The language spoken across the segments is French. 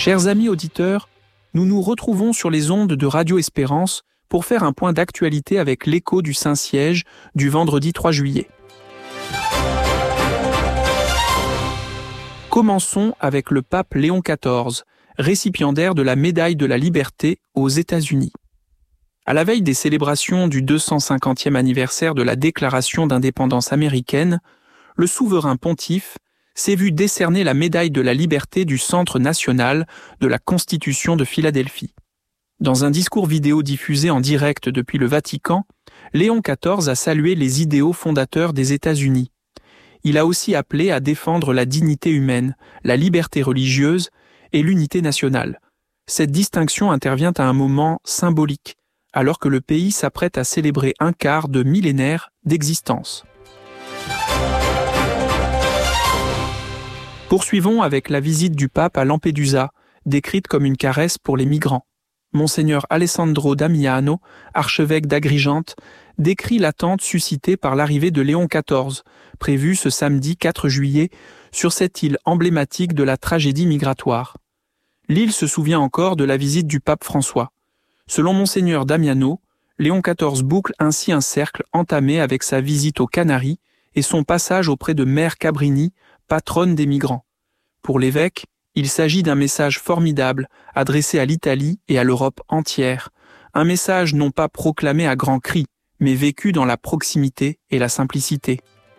Chers amis auditeurs, nous nous retrouvons sur les ondes de Radio Espérance pour faire un point d'actualité avec l'écho du Saint-Siège du vendredi 3 juillet. Commençons avec le pape Léon XIV, récipiendaire de la médaille de la liberté aux États-Unis. À la veille des célébrations du 250e anniversaire de la Déclaration d'indépendance américaine, le souverain pontife s'est vu décerner la médaille de la liberté du Centre national de la Constitution de Philadelphie. Dans un discours vidéo diffusé en direct depuis le Vatican, Léon XIV a salué les idéaux fondateurs des États-Unis. Il a aussi appelé à défendre la dignité humaine, la liberté religieuse et l'unité nationale. Cette distinction intervient à un moment symbolique, alors que le pays s'apprête à célébrer un quart de millénaire d'existence. Poursuivons avec la visite du pape à Lampedusa, décrite comme une caresse pour les migrants. Monseigneur Alessandro Damiano, archevêque d'Agrigente, décrit l'attente suscitée par l'arrivée de Léon XIV, prévue ce samedi 4 juillet, sur cette île emblématique de la tragédie migratoire. L'île se souvient encore de la visite du pape François. Selon Monseigneur Damiano, Léon XIV boucle ainsi un cercle entamé avec sa visite aux Canaries et son passage auprès de Mère Cabrini, patronne des migrants. Pour l'évêque, il s'agit d'un message formidable adressé à l'Italie et à l'Europe entière, un message non pas proclamé à grands cris, mais vécu dans la proximité et la simplicité.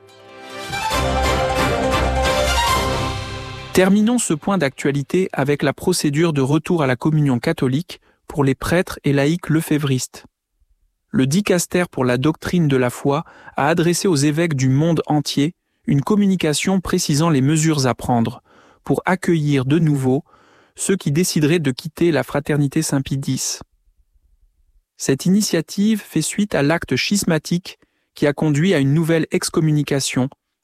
Terminons ce point d'actualité avec la procédure de retour à la communion catholique pour les prêtres et laïcs lefévristes. Le dicaster pour la doctrine de la foi a adressé aux évêques du monde entier une communication précisant les mesures à prendre pour accueillir de nouveau ceux qui décideraient de quitter la fraternité Saint-Pie X. Cette initiative fait suite à l'acte schismatique qui a conduit à une nouvelle excommunication